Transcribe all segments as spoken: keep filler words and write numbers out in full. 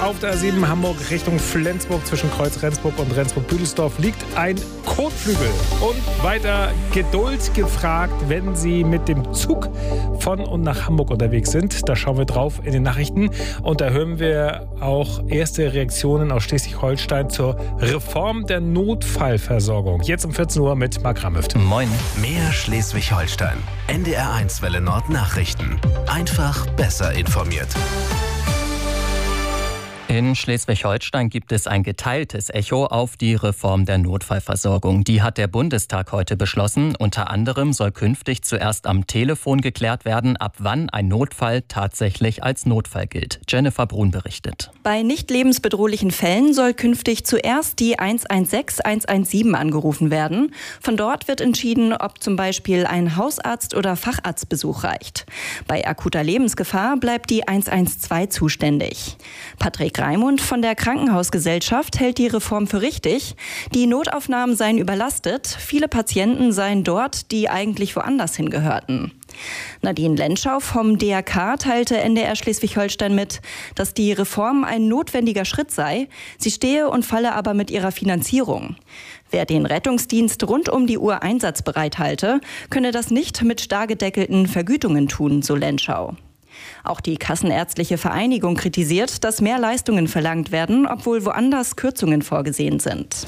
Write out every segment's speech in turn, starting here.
auf der A sieben Hamburg Richtung Flensburg zwischen Kreuz Rendsburg und Rendsburg-Büdelsdorf liegt ein Kotflügel. Und weiter Geduld gefragt, wenn Sie mit dem Zug von und nach Hamburg unterwegs sind. Da schauen wir drauf in den Nachrichten. Und da hören wir auch erste Reaktionen aus Schleswig-Holstein zur Reform der Notfallversorgung. Jetzt um vierzehn Uhr mit Marc Ramöft. Moin. Mehr Schleswig-Holstein. N D R eins Welle Nord Nachrichten. Einfach besser informiert. In Schleswig-Holstein gibt es ein geteiltes Echo auf die Reform der Notfallversorgung. Die hat der Bundestag heute beschlossen. Unter anderem soll künftig zuerst am Telefon geklärt werden, ab wann ein Notfall tatsächlich als Notfall gilt. Jennifer Brun berichtet. Bei nicht lebensbedrohlichen Fällen soll künftig zuerst die eins eins sechs, eins eins sieben angerufen werden. Von dort wird entschieden, ob zum Beispiel ein Hausarzt- oder Facharztbesuch reicht. Bei akuter Lebensgefahr bleibt die eins eins zwei zuständig. Patrick Raimund von der Krankenhausgesellschaft hält die Reform für richtig. Die Notaufnahmen seien überlastet. Viele Patienten seien dort, die eigentlich woanders hingehörten. Nadine Lentschau vom D R K teilte N D R Schleswig-Holstein mit, dass die Reform ein notwendiger Schritt sei. Sie stehe und falle aber mit ihrer Finanzierung. Wer den Rettungsdienst rund um die Uhr einsatzbereit halte, könne das nicht mit starr gedeckelten Vergütungen tun, so Lentschau. Auch die Kassenärztliche Vereinigung kritisiert, dass mehr Leistungen verlangt werden, obwohl woanders Kürzungen vorgesehen sind.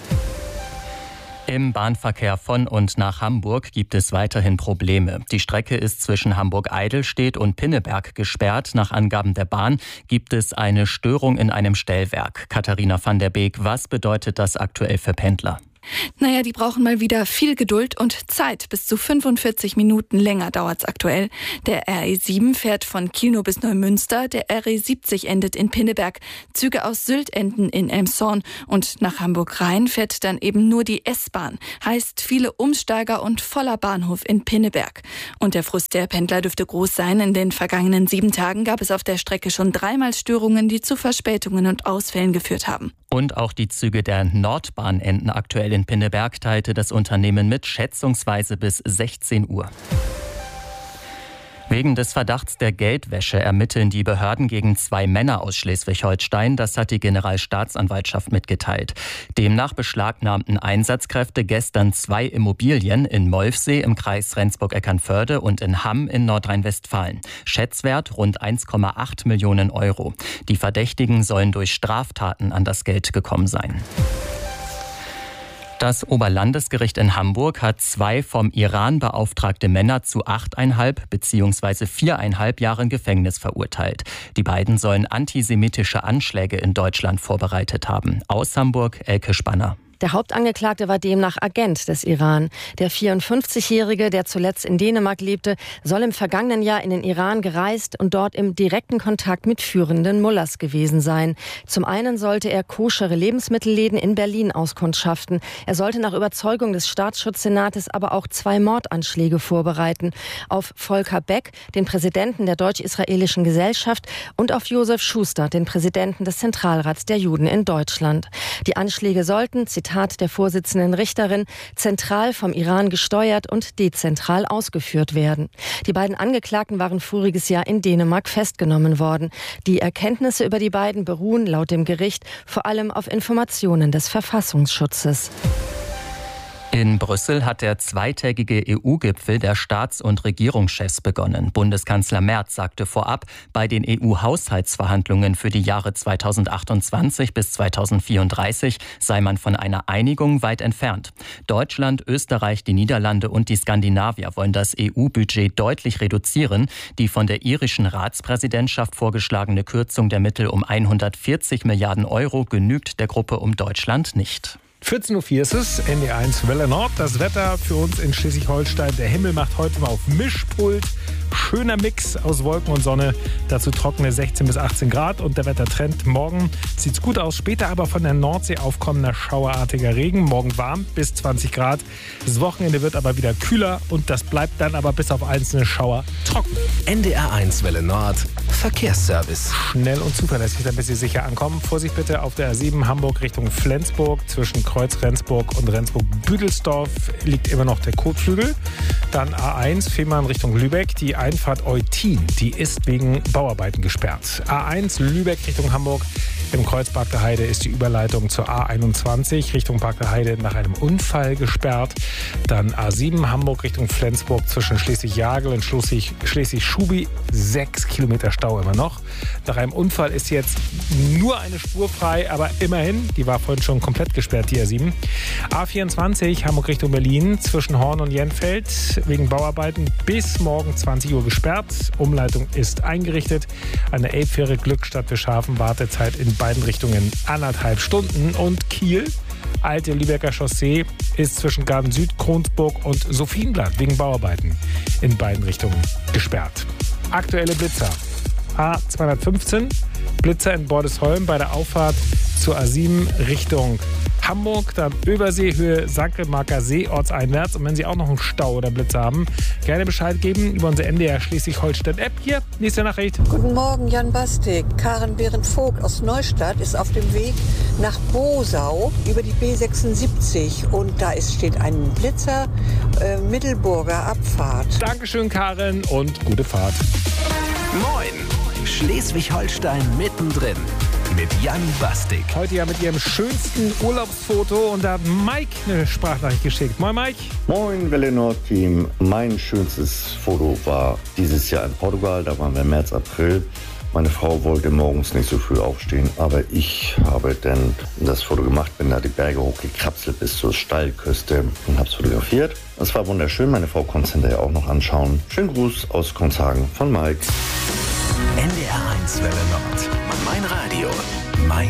Im Bahnverkehr von und nach Hamburg gibt es weiterhin Probleme. Die Strecke ist zwischen Hamburg-Eidelstedt und Pinneberg gesperrt. Nach Angaben der Bahn gibt es eine Störung in einem Stellwerk. Katharina van der Beek, was bedeutet das aktuell für Pendler? Naja, die brauchen mal wieder viel Geduld und Zeit. Bis zu fünfundvierzig Minuten länger dauert's aktuell. Der R E sieben fährt von Kiel bis Neumünster, der R E siebzig endet in Pinneberg. Züge aus Sylt enden in Elmshorn und nach Hamburg-Rhein fährt dann eben nur die S-Bahn. Heißt viele Umsteiger und voller Bahnhof in Pinneberg. Und der Frust der Pendler dürfte groß sein. In den vergangenen sieben Tagen gab es auf der Strecke schon dreimal Störungen, die zu Verspätungen und Ausfällen geführt haben. Und auch die Züge der Nordbahn enden aktuell in Pinneberg, teilte das Unternehmen mit, schätzungsweise bis sechzehn Uhr. Wegen des Verdachts der Geldwäsche ermitteln die Behörden gegen zwei Männer aus Schleswig-Holstein. Das hat die Generalstaatsanwaltschaft mitgeteilt. Demnach beschlagnahmten Einsatzkräfte gestern zwei Immobilien in Molfsee im Kreis Rendsburg-Eckernförde und in Hamm in Nordrhein-Westfalen. Schätzwert rund eins Komma acht Millionen Euro. Die Verdächtigen sollen durch Straftaten an das Geld gekommen sein. Das Oberlandesgericht in Hamburg hat zwei vom Iran beauftragte Männer zu achteinhalb bzw. viereinhalb Jahren Gefängnis verurteilt. Die beiden sollen antisemitische Anschläge in Deutschland vorbereitet haben. Aus Hamburg, Elke Spanner. Der Hauptangeklagte war demnach Agent des Iran. Der vierundfünfzigjährige, der zuletzt in Dänemark lebte, soll im vergangenen Jahr in den Iran gereist und dort im direkten Kontakt mit führenden Mullahs gewesen sein. Zum einen sollte er koschere Lebensmittelläden in Berlin auskundschaften. Er sollte nach Überzeugung des Staatsschutzsenates aber auch zwei Mordanschläge vorbereiten. Auf Volker Beck, den Präsidenten der Deutsch-Israelischen Gesellschaft, und auf Josef Schuster, den Präsidenten des Zentralrats der Juden in Deutschland. Die Anschläge sollten, Zitat der Vorsitzenden Richterin, zentral vom Iran gesteuert und dezentral ausgeführt werden. Die beiden Angeklagten waren voriges Jahr in Dänemark festgenommen worden. Die Erkenntnisse über die beiden beruhen laut dem Gericht vor allem auf Informationen des Verfassungsschutzes. In Brüssel hat der zweitägige E U-Gipfel der Staats- und Regierungschefs begonnen. Bundeskanzler Merz sagte vorab, bei den E U-Haushaltsverhandlungen für die Jahre zweitausendachtundzwanzig bis zweitausendvierunddreißig sei man von einer Einigung weit entfernt. Deutschland, Österreich, die Niederlande und die Skandinavier wollen das E U-Budget deutlich reduzieren. Die von der irischen Ratspräsidentschaft vorgeschlagene Kürzung der Mittel um hundertvierzig Milliarden Euro genügt der Gruppe um Deutschland nicht. vierzehn Uhr vier ist es, N D R eins Welle Nord. Das Wetter für uns in Schleswig-Holstein. Der Himmel macht heute mal auf Mischpult. Schöner Mix aus Wolken und Sonne. Dazu trockene sechzehn bis achtzehn Grad. Und der Wettertrend morgen sieht's gut aus. Später aber von der Nordsee aufkommender schauerartiger Regen. Morgen warm bis zwanzig Grad. Das Wochenende wird aber wieder kühler. Und das bleibt dann aber bis auf einzelne Schauer trocken. N D R eins Welle Nord Verkehrsservice. Schnell und zuverlässig, damit Sie sicher ankommen. Vorsicht bitte auf der A sieben Hamburg Richtung Flensburg. Zwischen Kreuz Rendsburg und Rendsburg-Büdelsdorf liegt immer noch der Kotflügel. Dann A eins Fehmarn Richtung Lübeck. Die Einfahrt Eutin, die ist wegen Bauarbeiten gesperrt. A eins Lübeck Richtung Hamburg Im Kreuz Bagder Heide ist die Überleitung zur A einundzwanzig Richtung Bagder Heide nach einem Unfall gesperrt. Dann A sieben Hamburg Richtung Flensburg zwischen Schleswig-Jagel und Schleswig-Schubi. Sechs Kilometer Stau immer noch. Nach einem Unfall ist jetzt nur eine Spur frei, aber immerhin, die war vorhin schon komplett gesperrt, die A sieben. A vierundzwanzig Hamburg Richtung Berlin zwischen Horn und Jenfeld wegen Bauarbeiten bis morgen zwanzig Uhr gesperrt. Umleitung ist eingerichtet. Eine Elbfähre Glückstadt für Schafen, Wartezeit in beiden Richtungen anderthalb Stunden. Und Kiel, alte Lübecker Chaussee, ist zwischen Garden Süd, Kronsburg und Sophienblatt wegen Bauarbeiten in beiden Richtungen gesperrt. Aktuelle Blitzer. A zweihundertfünfzehn, Blitzer in Bordesholm bei der Auffahrt zur A sieben Richtung Hamburg, dann Übersee, Höhe Sankelmarker See, ortseinwärts. Und wenn Sie auch noch einen Stau oder Blitzer haben, gerne Bescheid geben über unsere N D R Schleswig-Holstein-App. Hier, nächste Nachricht. Guten Morgen, Jan Bastik. Karen Behrendt-Vogt aus Neustadt ist auf dem Weg nach Bosau über die B sechsundsiebzig. Und da ist, steht ein Blitzer, äh, Mittelburger Abfahrt. Dankeschön, Karen, und gute Fahrt. Moin, Schleswig-Holstein mittendrin. Mit Jan Bastik. Heute ja mit ihrem schönsten Urlaubsfoto und da hat Mike eine Sprachnachricht geschickt. Moin Mike. Moin Welle Nord Team. Mein schönstes Foto war dieses Jahr in Portugal. Da waren wir im März, April. Meine Frau wollte morgens nicht so früh aufstehen, aber ich habe dann das Foto gemacht, bin da die Berge hochgekrapselt bis zur Steilküste und habe es fotografiert. Es war wunderschön, meine Frau konnte es hinterher auch noch anschauen. Schönen Gruß aus Konshagen von Mike. N D R eins Welle Nord. Mein Radio.